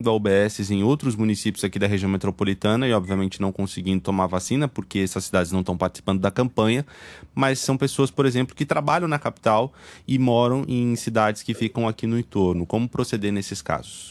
indo a UBSs em outros municípios aqui da região metropolitana e, obviamente, não conseguindo tomar vacina, porque essas cidades não estão participando da campanha, mas são pessoas, por exemplo, que trabalham na capital e moram em cidades que ficam aqui no entorno. Como proceder nesses casos?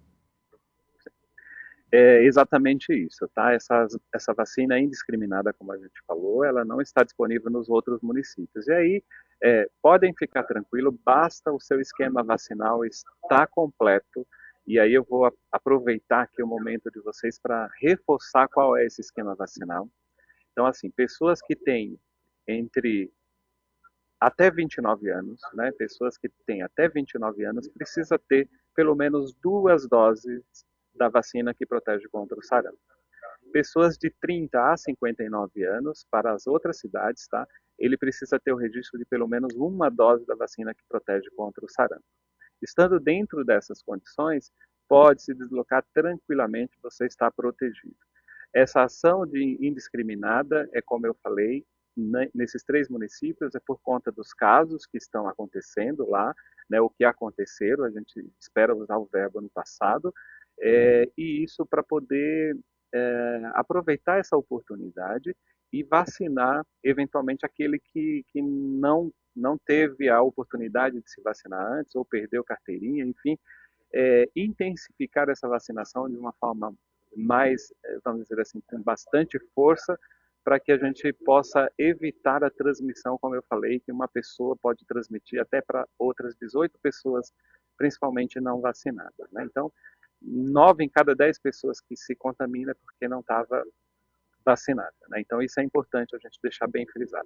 É exatamente isso, tá? Essa vacina indiscriminada, como a gente falou, ela não está disponível nos outros municípios. E aí, podem ficar tranquilo, basta o seu esquema vacinal estar completo. E aí eu vou aproveitar aqui o momento de vocês para reforçar qual é esse esquema vacinal. Então, assim, pessoas que têm entre até 29 anos, né? Pessoas que têm até 29 anos, precisa ter pelo menos 2 doses da vacina que protege contra o sarampo. Pessoas de 30 a 59 anos, para as outras cidades, tá? Ele precisa ter o registro de pelo menos 1 dose da vacina que protege contra o sarampo. Estando dentro dessas condições, pode se deslocar tranquilamente, você está protegido. Essa ação de indiscriminada é, como eu falei, nesses 3 municípios, é por conta dos casos que estão acontecendo lá, né, o que aconteceram, a gente espera usar o verbo no passado, e isso para poder aproveitar essa oportunidade e vacinar, eventualmente, aquele que não teve a oportunidade de se vacinar antes ou perdeu carteirinha, enfim, intensificar essa vacinação de uma forma mais, vamos dizer assim, com bastante força, para que a gente possa evitar a transmissão, como eu falei, que uma pessoa pode transmitir até para outras 18 pessoas, principalmente não vacinadas, né? Então, 9 em cada 10 pessoas que se contamina porque não estava vacinada, né? Então, isso é importante a gente deixar bem frisado.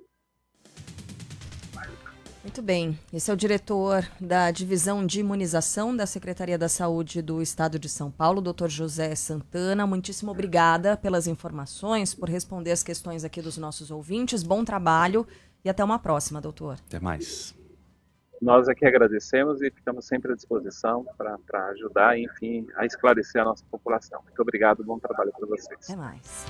Muito bem. Esse é o diretor da Divisão de Imunização da Secretaria da Saúde do Estado de São Paulo, Dr. José Santana. Muitíssimo obrigada pelas informações, por responder as questões aqui dos nossos ouvintes. Bom trabalho e até uma próxima, doutor. Até mais. Nós aqui agradecemos e ficamos sempre à disposição para ajudar, enfim, a esclarecer a nossa população. Muito obrigado, bom trabalho para vocês. Até mais.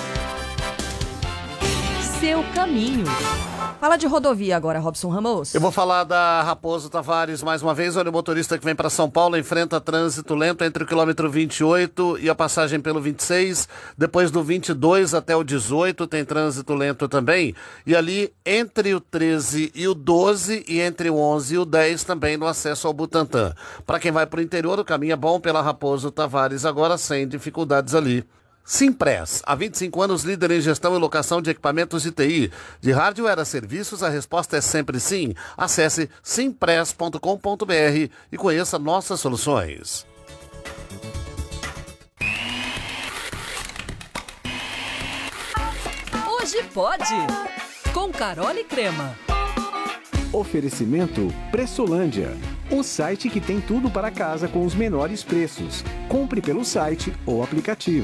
Seu caminho. Fala de rodovia agora, Robson Ramos. Eu vou falar da Raposo Tavares mais uma vez. Olha, o motorista que vem para São Paulo enfrenta trânsito lento entre o quilômetro 28 e a passagem pelo 26. Depois do 22 até o 18 tem trânsito lento também. E ali entre o 13 e o 12 e entre o 11 e o 10 também no acesso ao Butantã. Para quem vai para o interior, o caminho é bom pela Raposo Tavares agora sem dificuldades ali. Simpress, há 25 anos líder em gestão e locação de equipamentos de TI. De hardware a serviços, a resposta é sempre sim. Acesse simpress.com.br e conheça nossas soluções. Hoje pode, com Carol e Crema. Oferecimento Pressolândia, o site que tem tudo para casa com os menores preços. Compre pelo site ou aplicativo.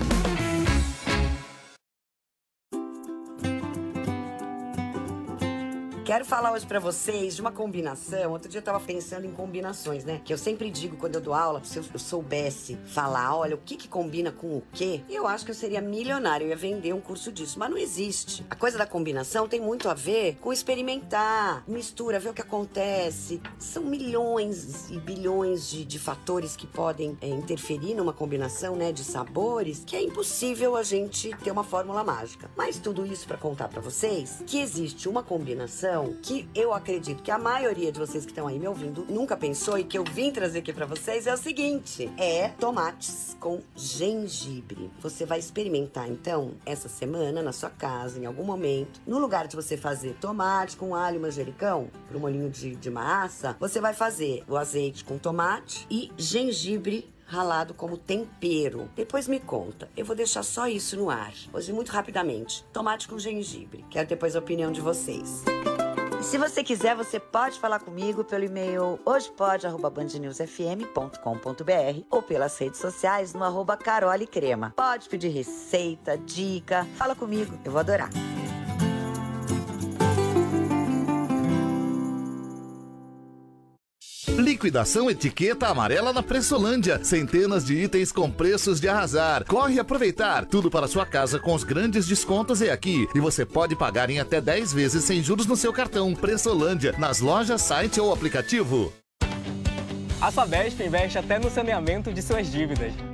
Quero falar hoje pra vocês de uma combinação. Outro dia eu tava pensando em combinações, né? Que eu sempre digo quando eu dou aula, se eu soubesse falar, olha, o que combina com o quê, eu acho que eu seria milionário, eu ia vender um curso disso. Mas não existe. A coisa da combinação tem muito a ver com experimentar, mistura, ver o que acontece. São milhões e bilhões de fatores que podem interferir numa combinação, né, de sabores, que é impossível a gente ter uma fórmula mágica. Mas tudo isso pra contar pra vocês que existe uma combinação que eu acredito que a maioria de vocês que estão aí me ouvindo nunca pensou e que eu vim trazer aqui pra vocês é o seguinte: é tomates com gengibre. Você vai experimentar então essa semana na sua casa, em algum momento, no lugar de você fazer tomate com alho e manjericão pro molhinho de massa, você vai fazer o azeite com tomate e gengibre ralado como tempero. Depois me conta. Eu vou deixar só isso no ar. Hoje, muito rapidamente. Tomate com gengibre. Quero depois a opinião de vocês. E se você quiser, você pode falar comigo pelo e-mail hojepode@bandnewsfm.com.br ou pelas redes sociais no @carolecrema. Pode pedir receita, dica. Fala comigo. Eu vou adorar. Liquidação Etiqueta Amarela na Pressolândia. Centenas de itens com preços de arrasar. Corre aproveitar. Tudo para sua casa com os grandes descontos é aqui. E você pode pagar em até 10 vezes sem juros no seu cartão. Pressolândia, nas lojas, site ou aplicativo. A Sabesp investe até no saneamento de suas dívidas.